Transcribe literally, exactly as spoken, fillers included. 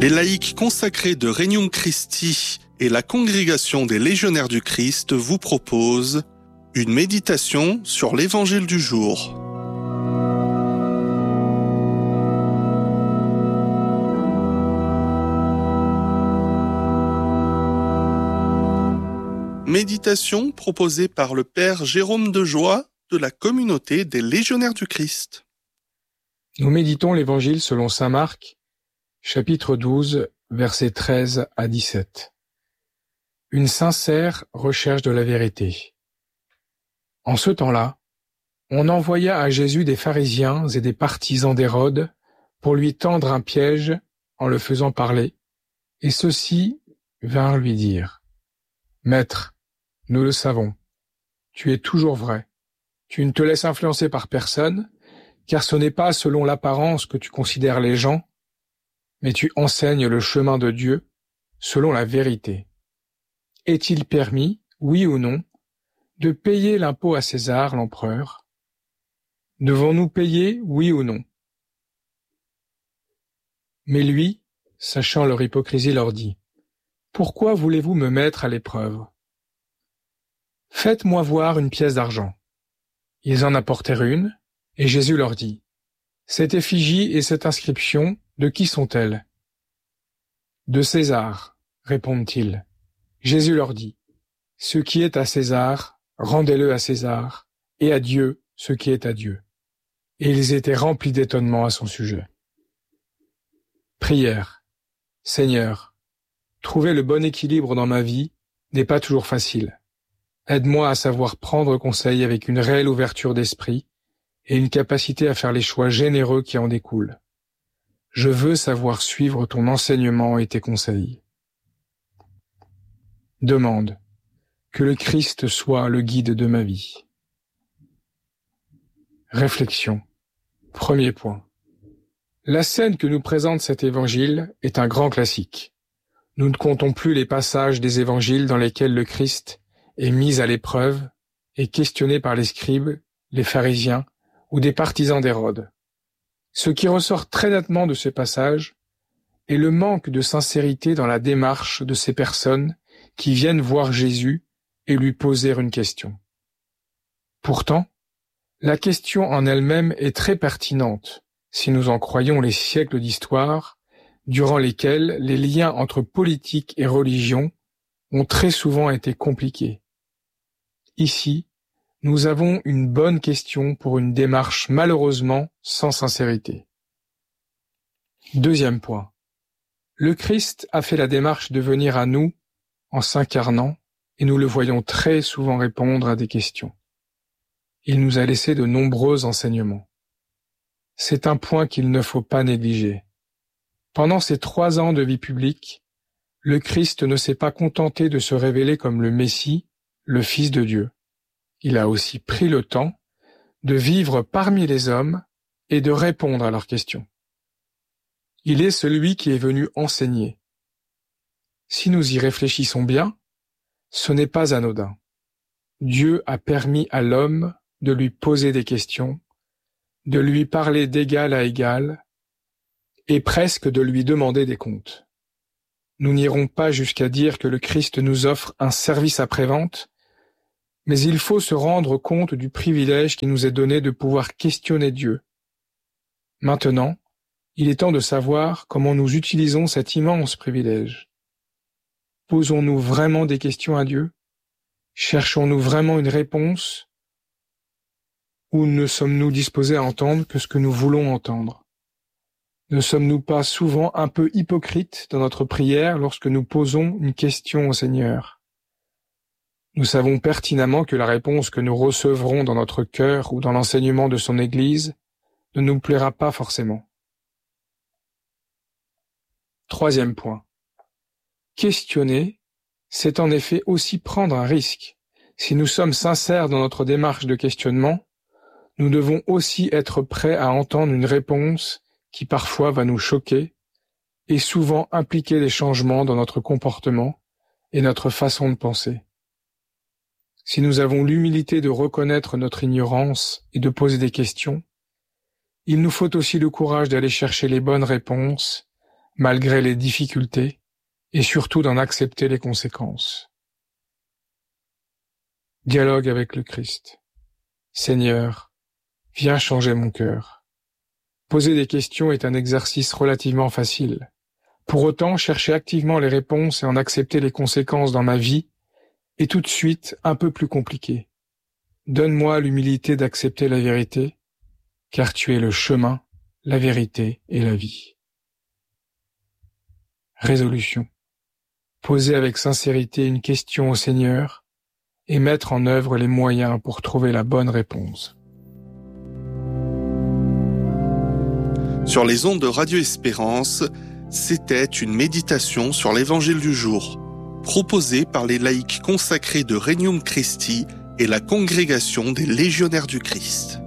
Les laïcs consacrés de Regnum Christi et la Congrégation des Légionnaires du Christ vous proposent une méditation sur l'Évangile du jour. Méditation proposée par le Père Jérôme de Joie de la Communauté des Légionnaires du Christ. Nous méditons l'Évangile selon saint Marc, chapitre douze, versets treize à dix-sept. Une sincère recherche de la vérité. En ce temps-là, on envoya à Jésus des pharisiens et des partisans d'Hérode pour lui tendre un piège en le faisant parler, et ceux-ci vinrent lui dire : « Maître, nous le savons, tu es toujours vrai, tu ne te laisses influencer par personne, car ce n'est pas selon l'apparence que tu considères les gens, mais tu enseignes le chemin de Dieu selon la vérité. Est-il permis, oui ou non, de payer l'impôt à César, l'empereur ? Devons-nous payer, oui ou non ? Mais lui, sachant leur hypocrisie, leur dit : Pourquoi voulez-vous me mettre à l'épreuve ? Faites-moi voir une pièce d'argent. Ils en apportèrent une, et Jésus leur dit : Cette effigie et cette inscription, de qui sont-elles ? De César, répondent-ils. Jésus leur dit : Ce qui est à César, rendez-le à César, et à Dieu ce qui est à Dieu. Et ils étaient remplis d'étonnement à son sujet. Prière. Seigneur, trouver le bon équilibre dans ma vie n'est pas toujours facile. Aide-moi à savoir prendre conseil avec une réelle ouverture d'esprit et une capacité à faire les choix généreux qui en découlent. Je veux savoir suivre ton enseignement et tes conseils. Demande. Que le Christ soit le guide de ma vie. Réflexion. Premier point. La scène que nous présente cet évangile est un grand classique. Nous ne comptons plus les passages des évangiles dans lesquels le Christ est mis à l'épreuve et questionné par les scribes, les pharisiens ou des partisans d'Hérode. Ce qui ressort très nettement de ce passage est le manque de sincérité dans la démarche de ces personnes qui viennent voir Jésus et lui poser une question. Pourtant, la question en elle-même est très pertinente si nous en croyons les siècles d'histoire durant lesquels les liens entre politique et religion ont très souvent été compliqués. Ici, nous avons une bonne question pour une démarche malheureusement sans sincérité. Deuxième point. Le Christ a fait la démarche de venir à nous en s'incarnant et nous le voyons très souvent répondre à des questions. Il nous a laissé de nombreux enseignements. C'est un point qu'il ne faut pas négliger. Pendant ces trois ans de vie publique, le Christ ne s'est pas contenté de se révéler comme le Messie, le Fils de Dieu. Il a aussi pris le temps de vivre parmi les hommes et de répondre à leurs questions. Il est celui qui est venu enseigner. Si nous y réfléchissons bien, ce n'est pas anodin. Dieu a permis à l'homme de lui poser des questions, de lui parler d'égal à égal, et presque de lui demander des comptes. Nous n'irons pas jusqu'à dire que le Christ nous offre un service après-vente, mais il faut se rendre compte du privilège qui nous est donné de pouvoir questionner Dieu. Maintenant, il est temps de savoir comment nous utilisons cet immense privilège. Posons-nous vraiment des questions à Dieu ? Cherchons-nous vraiment une réponse ? Ou ne sommes-nous disposés à entendre que ce que nous voulons entendre ? Ne sommes-nous pas souvent un peu hypocrites dans notre prière lorsque nous posons une question au Seigneur ? Nous savons pertinemment que la réponse que nous recevrons dans notre cœur ou dans l'enseignement de son Église ne nous plaira pas forcément. Troisième point. Questionner, c'est en effet aussi prendre un risque. Si nous sommes sincères dans notre démarche de questionnement, nous devons aussi être prêts à entendre une réponse qui parfois va nous choquer et souvent impliquer des changements dans notre comportement et notre façon de penser. Si nous avons l'humilité de reconnaître notre ignorance et de poser des questions, il nous faut aussi le courage d'aller chercher les bonnes réponses malgré les difficultés, et surtout d'en accepter les conséquences. Dialogue avec le Christ. Seigneur, viens changer mon cœur. Poser des questions est un exercice relativement facile. Pour autant, chercher activement les réponses et en accepter les conséquences dans ma vie est tout de suite un peu plus compliqué. Donne-moi l'humilité d'accepter la vérité, car tu es le chemin, la vérité et la vie. Résolution. Poser avec sincérité une question au Seigneur et mettre en œuvre les moyens pour trouver la bonne réponse. Sur les ondes de Radio Espérance, c'était une méditation sur l'Évangile du jour, proposée par les laïcs consacrés de Regnum Christi et la Congrégation des Légionnaires du Christ.